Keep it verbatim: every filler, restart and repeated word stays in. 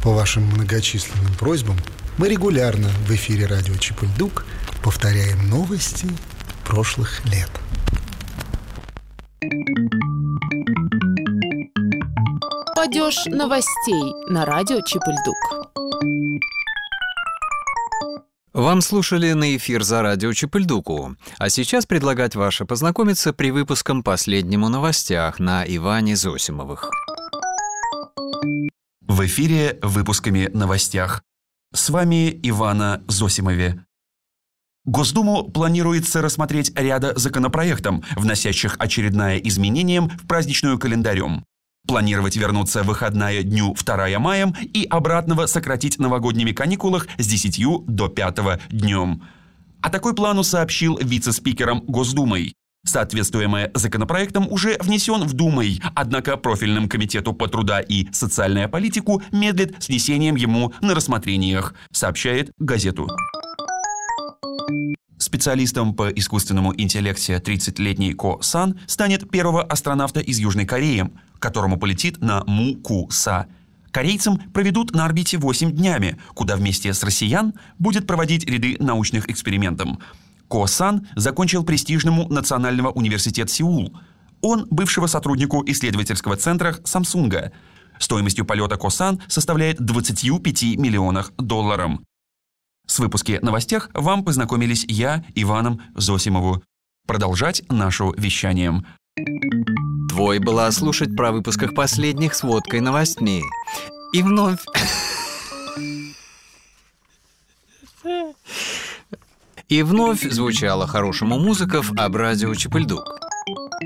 По вашим многочисленным просьбам мы регулярно в эфире радио Чепульдук повторяем новости прошлых лет. Падеж новостей на радио Чепульдук. Вам слушали на эфир за радио Чепульдуку. А сейчас предлагать ваше познакомиться при выпуском «Последнему новостях» на Иване Зосимовых. В эфире выпусками новостях. С вами Ивана Зосимове. Госдуму планируется рассмотреть ряда законопроектов, вносящих очередное изменение в праздничную календарем. Планировать вернуться в выходная дню второго мая и обратного сократить новогодними каникулах с десятью до пятого днем. О такой плану сообщил вице-спикером Госдумы. Соответствуемый законопроектом уже внесен в Думой, однако профильным комитету по труда и социальную политику медлит с внесением ему на рассмотрениях, сообщает газету. Специалистом по искусственному интеллекте тридцатилетний Ко Сан станет первого астронавта из Южной Кореи, которому полетит на Му Ку Са. Корейцам проведут на орбите восемь днями, куда вместе с россиян будет проводить ряды научных экспериментов. Ко Сан закончил престижному Национального университета Сеул. Он бывшего сотруднику исследовательского центра Самсунга. Стоимостью полета Ко Сан составляет двадцать пять миллионов долларов. С выпуски новостях вам познакомились я, Иваном Зосимову. Продолжать нашу вещанием. Твой была слушать про выпусках последних с водкой новостей. И вновь... И вновь звучала хорошему музыков об радио Чепульдук.